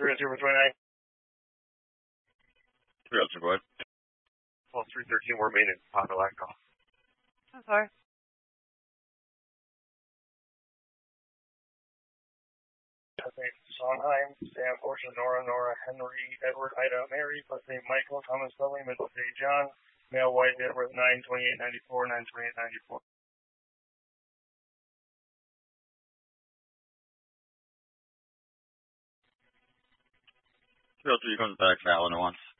3-0-29. 3-0, go ahead. 12-3-13, we're maintenance, Papa Black call. I'm sorry. Sondheim, Sam, Portia, Nora, Henry, Edward, Ida, Mary, plus name Michael, Thomas, Lily, middle day John, male white, Edward, 9-28-94, 9-28-94. 3-0, comes back, Fallon, 1.